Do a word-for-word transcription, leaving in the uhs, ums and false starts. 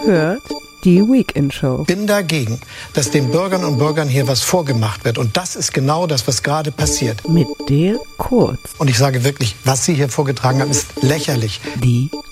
Ihr hört die Weekend Show. Ich bin dagegen, dass den Bürgern und Bürgern hier was vorgemacht wird. Und das ist genau das, was gerade passiert. Mit Dale Kurz. Und ich sage wirklich, was Sie hier vorgetragen haben, ist lächerlich. Die